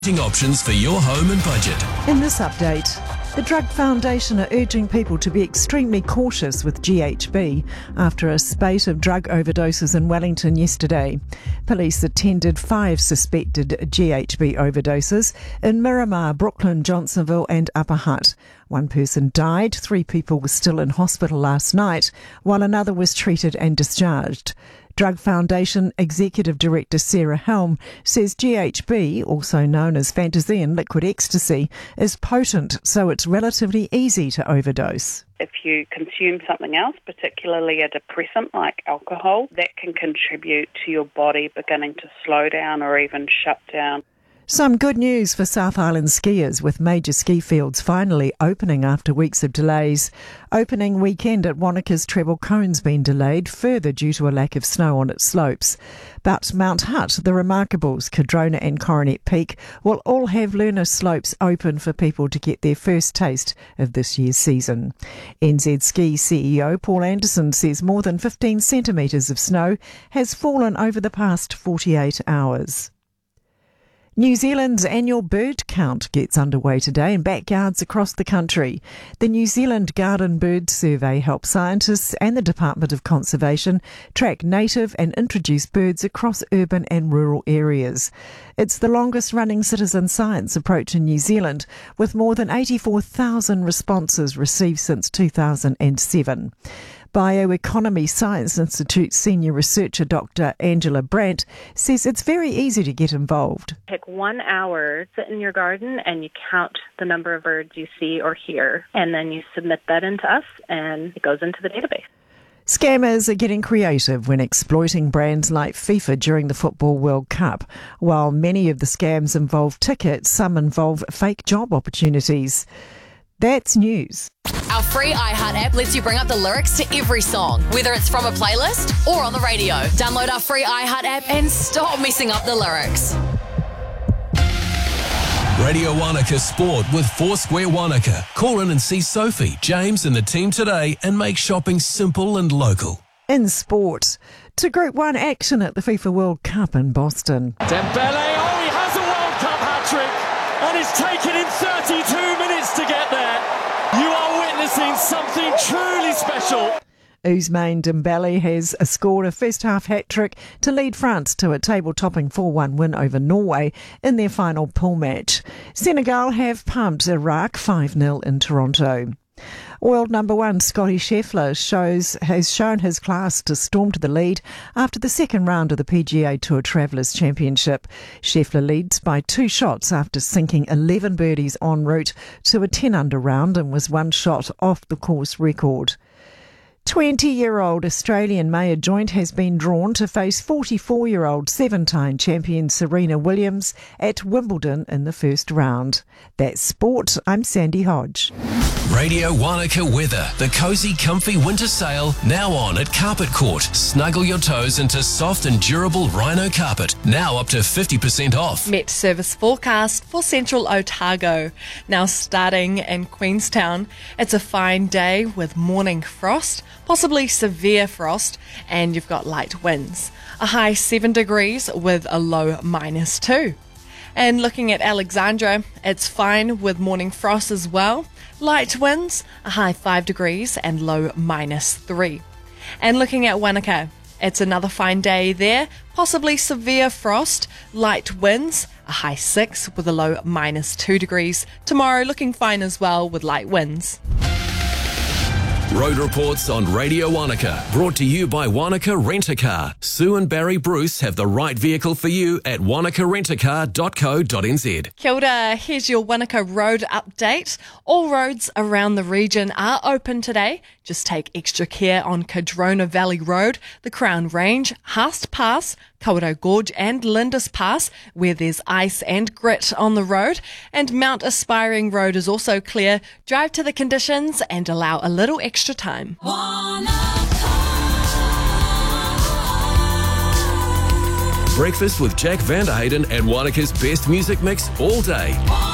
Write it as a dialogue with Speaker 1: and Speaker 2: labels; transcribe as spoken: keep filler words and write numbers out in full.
Speaker 1: Options for your home and budget.
Speaker 2: In this update, the Drug Foundation are urging people to be extremely cautious with G H B after a spate of drug overdoses in Wellington yesterday. Police attended five suspected G H B overdoses in Miramar, Brooklyn, Johnsonville and Upper Hutt. One person died, three people were still in hospital last night, while another was treated and discharged. Drug Foundation Executive Director Sarah Helm says G H B, also known as fantasy and liquid ecstasy, is potent, so it's relatively easy to overdose.
Speaker 3: If you consume something else, particularly a depressant like alcohol, that can contribute to your body beginning to slow down or even shut down.
Speaker 2: Some good news for South Island skiers, with major ski fields finally opening after weeks of delays. Opening weekend at Wanaka's Treble Cone's been delayed further due to a lack of snow on its slopes. But Mount Hutt, the Remarkables, Cadrona and Coronet Peak will all have learner slopes open for people to get their first taste of this year's season. N Z Ski C E O Paul Anderson says more than fifteen centimetres of snow has fallen over the past forty-eight hours. New Zealand's annual bird count gets underway today in backyards across the country. The New Zealand Garden Bird Survey helps scientists and the Department of Conservation track native and introduced birds across urban and rural areas. It's the longest running citizen science approach in New Zealand, with more than eighty-four thousand responses received since two thousand seven. Bioeconomy Science Institute senior researcher Doctor Angela Brandt says it's very easy to get involved.
Speaker 4: Take one hour, sit in your garden, and you count the number of birds you see or hear, and then you submit that into us, and it goes into the database.
Speaker 2: Scammers are getting creative when exploiting brands like FIFA during the Football World Cup. While many of the scams involve tickets, some involve fake job opportunities. That's news.
Speaker 5: Our free iHeart app lets you bring up the lyrics to every song, whether it's from a playlist or on the radio. Download our free iHeart app and stop messing up the lyrics.
Speaker 1: Radio Wanaka Sport with Foursquare Wanaka. Call in and see Sophie, James and the team today and make shopping simple and local.
Speaker 2: In sport, to Group one action at the FIFA World Cup in Boston.
Speaker 6: Dembele, oh, he has a World Cup hat-trick and it's taken him thirty-two minutes to get there. You are witnessing something truly special.
Speaker 2: Ousmane Dembele has scored a first-half hat-trick to lead France to a table-topping four one win over Norway in their final pool match. Senegal have pumped Iraq five nil in Toronto. World number one Scottie Scheffler shows, has shown his class to storm to the lead after the second round of the P G A Tour Travellers Championship. Scheffler leads by two shots after sinking eleven birdies en route to a ten under round and was one shot off the course record. twenty-year-old Australian Maya Joint has been drawn to face forty-four-year-old seven-time champion Serena Williams at Wimbledon in the first round. That's sport. I'm Sandy Hodge.
Speaker 1: Radio Wanaka weather. The cosy, comfy winter sale now on at Carpet Court. Snuggle your toes into soft and durable rhino carpet. Now up to fifty percent off.
Speaker 7: Met service forecast for Central Otago. Now starting in Queenstown, it's a fine day with morning frost, possibly severe frost, and you've got light winds. A high seven degrees with a low minus two. And looking at Alexandra, it's fine with morning frost as well. Light winds, a high five degrees and low minus three. And looking at Wanaka, it's another fine day there, possibly severe frost, light winds, a high six with a low minus two degrees. Tomorrow looking fine as well with light winds.
Speaker 1: Road reports on Radio Wanaka, brought to you by Wanaka Rent-A-Car. Sue and Barry Bruce have the right vehicle for you at wanaka rent a car dot co dot n z.
Speaker 7: Kia ora, here's your Wanaka road update. All roads around the region are open today. Just take extra care on Cadrona Valley Road, the Crown Range, Haast Pass, Kawerau Gorge and Lindis Pass, where there's ice and grit on the road. And Mount Aspiring Road is also clear. Drive to the conditions and allow a little extra time.
Speaker 1: Breakfast with Jack Vanderhayden and Wanaka's best music mix all day.